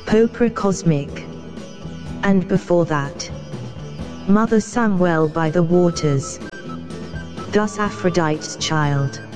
Popra Cosmic. And before that, Mother Samuel by the Waters. Thus Aphrodite's child.